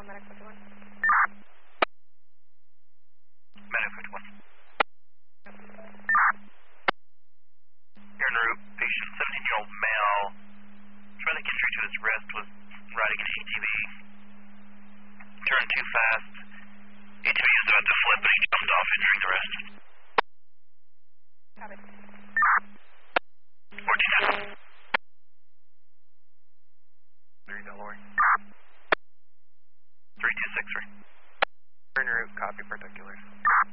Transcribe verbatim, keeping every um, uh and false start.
on Medic fifty-one. Medic fifty-one. You're en route. Patient, seventeen-year-old male, traumatic injury to his wrist, was riding an A T V. Turned too fast. A T V was about to flip, but he jumped off, injuring the rest. Copy. fourteen. three Delaware. three two six three. En route, copy particulars.